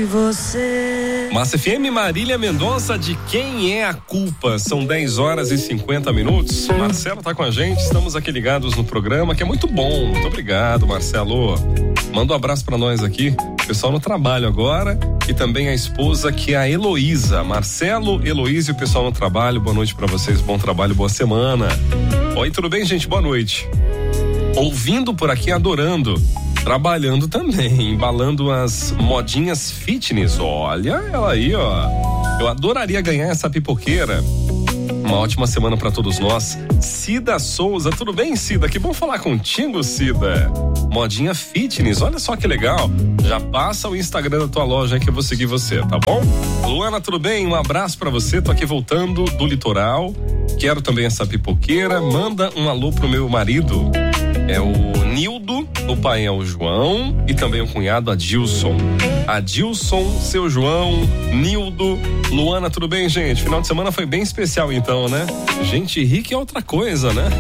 você. Massa FM, Marília Mendonça, de quem é a culpa? São 10h50. Marcelo tá com a gente, estamos aqui ligados no programa, que é muito bom. Muito obrigado, Marcelo. Manda um abraço pra nós aqui, pessoal no trabalho agora, e também a esposa, que é a Heloísa. Marcelo, Heloísa e o pessoal no trabalho, boa noite pra vocês, bom trabalho, boa semana. Oi, tudo bem, gente? Boa noite. Ouvindo por aqui, adorando. Trabalhando também, embalando as modinhas fitness. Olha ela aí, ó. Eu adoraria ganhar essa pipoqueira. Uma ótima semana pra todos nós. Cida Souza, tudo bem, Cida? Que bom falar contigo, Cida. Modinha fitness, olha só que legal. Já passa o Instagram da tua loja aí que eu vou seguir você, tá bom? Luana, tudo bem? Um abraço pra você, tô aqui voltando do litoral. Quero também essa pipoqueira. Manda um alô pro meu marido. É o Nildo, o pai é o João e também o cunhado Adilson. Adilson, seu João, Nildo, Luana, tudo bem, gente? Final de semana foi bem especial então, né? Gente rica é outra coisa, né?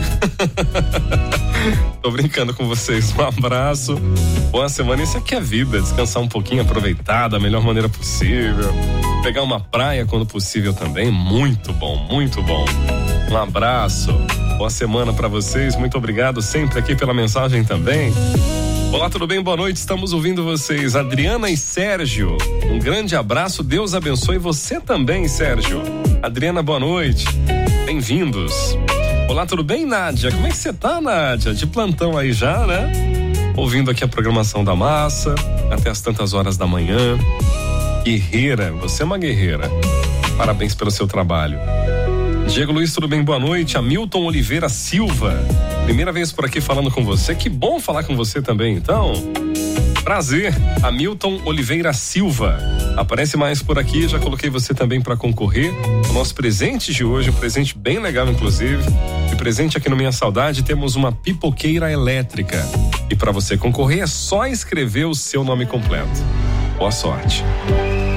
Tô brincando com vocês, um abraço, boa semana, isso aqui é vida, descansar um pouquinho, aproveitar da melhor maneira possível, pegar uma praia quando possível também, muito bom, um abraço. Boa semana pra vocês, muito obrigado sempre aqui pela mensagem também. Olá, tudo bem? Boa noite, estamos ouvindo vocês, Adriana e Sérgio. Um grande abraço, Deus abençoe você também, Sérgio. Adriana, boa noite, bem-vindos. Olá, tudo bem, Nádia? Como é que você tá, Nádia? De plantão aí já, né? Ouvindo aqui a programação da Massa, até as tantas horas da manhã. Guerreira, você é uma guerreira. Parabéns pelo seu trabalho. Diego Luiz, tudo bem? Boa noite. Hamilton Oliveira Silva, primeira vez por aqui falando com você. Que bom falar com você também, então. Prazer, Hamilton Oliveira Silva. Aparece mais por aqui, já coloquei você também para concorrer. O nosso presente de hoje, um presente bem legal, inclusive. De presente aqui no Minha Saudade, temos uma pipoqueira elétrica. E para você concorrer, é só escrever o seu nome completo. Boa sorte.